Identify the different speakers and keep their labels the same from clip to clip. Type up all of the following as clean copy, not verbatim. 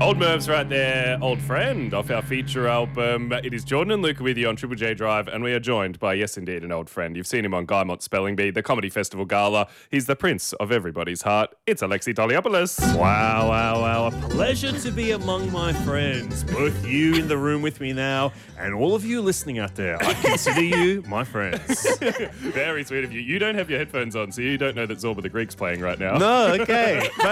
Speaker 1: Old Merv's right there, old friend off our feature album. It is Jordan and Luca with you on Triple J Drive, and we are joined by, yes, indeed, an old friend. You've seen him on Guy Mott's Spelling Bee, the Comedy Festival Gala. He's the prince of everybody's heart. It's Alexi Toliopoulos.
Speaker 2: Wow. A pleasure to be among my friends. Both you in the room with me now and all of you listening out there. I consider you my friends.
Speaker 1: Very sweet of you. You don't have your headphones on, so you don't know that Zorba the Greek's playing right now.
Speaker 2: No, okay. But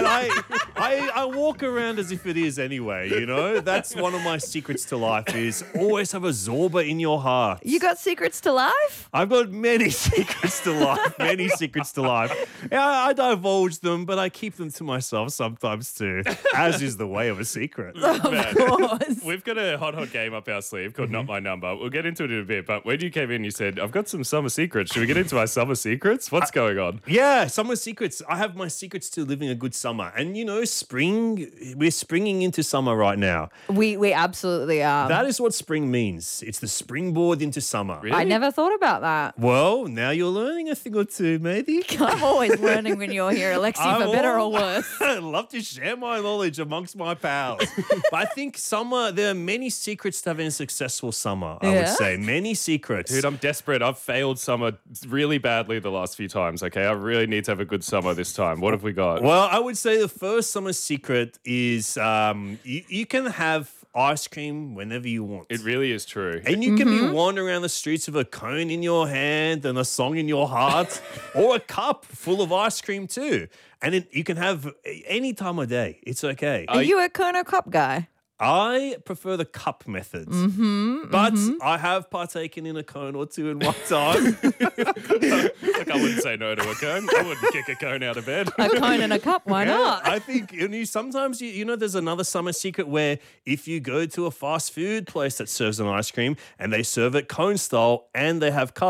Speaker 2: I walk around as if it is anyway, you know? That's one of my secrets to life is always have a Zorba in your heart.
Speaker 3: You got secrets to life?
Speaker 2: I've got many secrets to life, Yeah, I divulge them, but I keep them to myself sometimes too, as is the way of a secret.
Speaker 3: Of course.
Speaker 1: We've got a hot game up our sleeve called Not My Number. We'll get into it in a bit, but when you came in, you said, I've got some summer secrets. Should we get into our summer secrets? What's going on?
Speaker 2: Yeah, summer secrets. I have my secrets to living a good summer. And, you know, we're springing into summer right now.
Speaker 3: We absolutely are.
Speaker 2: That is what spring means. It's the springboard into summer.
Speaker 1: Really?
Speaker 3: I never thought about that.
Speaker 2: Well, now you're learning a thing or two, maybe.
Speaker 3: I'm always learning when you're here, Alexi, for better or worse.
Speaker 2: I love to share my knowledge amongst my pals. But I think there are many secrets to having a successful summer, I would say. Many secrets.
Speaker 1: Dude, I'm desperate. I've failed summer really badly the last few times, okay? I really need to have a good summer this time. What have we got?
Speaker 2: Well, I would say the first summer secret is you can have ice cream whenever you want.
Speaker 1: It really is true.
Speaker 2: And you can be wandering around the streets with a cone in your hand and a song in your heart or a cup full of ice cream too. And you can have any time of day. It's okay.
Speaker 3: Are you a cone or cup guy?
Speaker 2: I prefer the cup methods, but I have partaken in a cone or two in one time.
Speaker 1: Look, I wouldn't say no to a cone. I wouldn't kick a cone out of bed.
Speaker 3: A cone and a cup, why not?
Speaker 2: I think sometimes there's another summer secret where if you go to a fast food place that serves an ice cream and they serve it cone style and they have cups,